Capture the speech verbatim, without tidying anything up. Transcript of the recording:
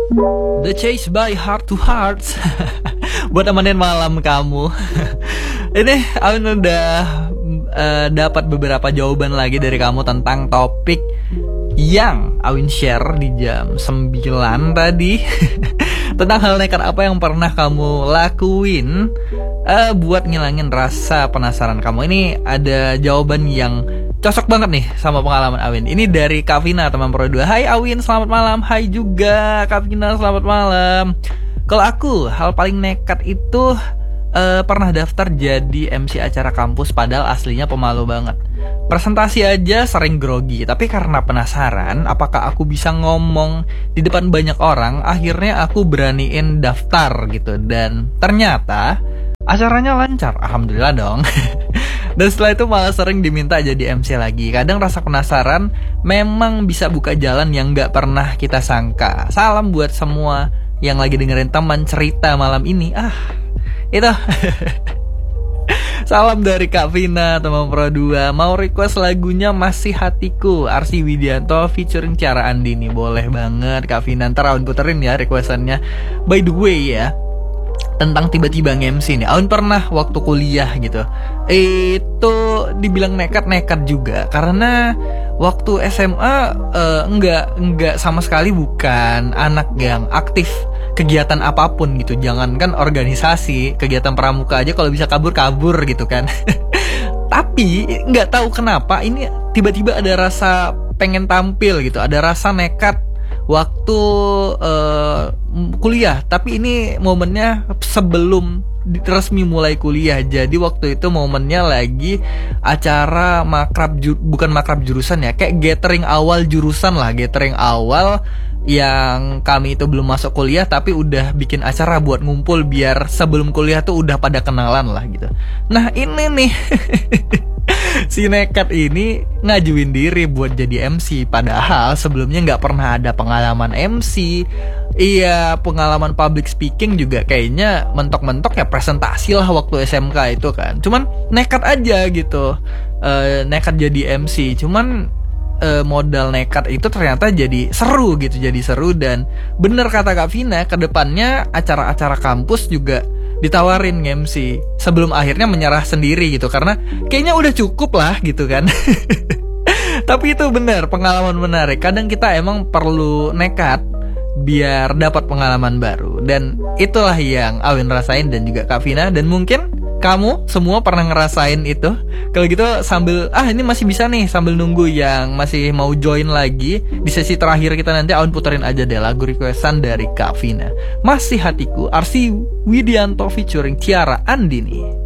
The Chase by Heart to Hearts. Buat temenin malam kamu. Ini Awin udah uh, dapat beberapa jawaban lagi dari kamu tentang topik yang Awin share di jam sembilan tadi. Tentang hal nekat apa yang pernah kamu lakuin uh, buat ngilangin rasa penasaran kamu. Ini ada jawaban yang cocok banget nih sama pengalaman Awin. Ini dari Kak Vina, teman Pro dua. Hai Awin, selamat malam. Hai juga Kak Vina, selamat malam. Kalau aku, hal paling nekat itu uh, pernah daftar jadi M C acara kampus, padahal aslinya pemalu banget. Presentasi aja sering grogi, tapi karena penasaran apakah aku bisa ngomong di depan banyak orang, akhirnya aku beraniin daftar gitu. Dan ternyata acaranya lancar, alhamdulillah dong. Dan setelah itu malah sering diminta jadi M C lagi. Kadang rasa penasaran memang bisa buka jalan yang gak pernah kita sangka. Salam buat semua yang lagi dengerin teman cerita malam ini. Ah, itu. Salam dari Kak Vina, teman Pro dua. Mau request lagunya Masih Hatiku, Arsy Widianto featuring Ciara Andini. Boleh banget Kak Vina, ntar Awin puterin ya requestannya. By the way ya, tentang tiba-tiba nge-M C nih, Awin pernah waktu kuliah gitu, itu dibilang nekat-nekat juga. Karena waktu S M A uh, enggak, enggak sama sekali bukan anak yang aktif kegiatan apapun gitu. Jangankan organisasi, kegiatan pramuka aja kalau bisa kabur-kabur gitu kan. Tapi enggak tahu kenapa ini tiba-tiba ada rasa pengen tampil gitu, ada rasa nekat waktu uh, kuliah. Tapi ini momennya sebelum resmi mulai kuliah. Jadi waktu itu momennya lagi acara makrab ju- bukan makrab jurusan ya, kayak gathering awal jurusan lah, gathering awal yang kami itu belum masuk kuliah tapi udah bikin acara buat ngumpul biar sebelum kuliah tuh udah pada kenalan lah gitu. Nah ini nih si nekat ini ngajuin diri buat jadi M C, padahal sebelumnya nggak pernah ada pengalaman M C. Iya, pengalaman public speaking juga kayaknya mentok-mentok ya presentasi lah waktu S M K itu kan. Cuman nekat aja gitu, uh, nekat jadi M C. Cuman uh, modal nekat itu ternyata jadi seru gitu, jadi seru. Dan bener kata Kak Vina, kedepannya acara-acara kampus juga ditawarin nge-M C sebelum akhirnya menyerah sendiri gitu, karena kayaknya udah cukup lah gitu kan. Tapi itu benar, pengalaman menarik. Kadang kita emang perlu nekat biar dapat pengalaman baru. Dan itulah yang Awin rasain dan juga Kak Vina. Dan mungkin kamu semua pernah ngerasain itu. Kalau gitu sambil, ah ini masih bisa nih, sambil nunggu yang masih mau join lagi di sesi terakhir kita nanti, Awin puterin aja deh lagu requestan dari Kak Vina, Masih Hatiku, Arsy Widianto featuring Ciara Andini.